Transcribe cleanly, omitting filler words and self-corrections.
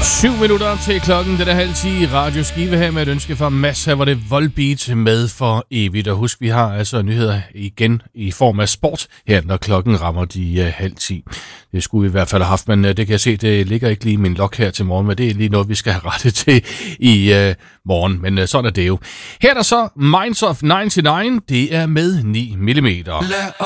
7 minutter til klokken, den er 9:30. Radio Skive her med et ønske fra Mads. Her var det Volbeat med for evigt. Og husk, vi har altså nyheder igen i form af sport her, når klokken rammer de 9:30. Det skulle vi i hvert fald have haft, men det kan jeg se, det ligger ikke lige i min log her til morgen, men det er lige noget, vi skal have rettet til i morgen. Men sådan er det jo. Her er der så Minds of 99. Det er med 9 mm.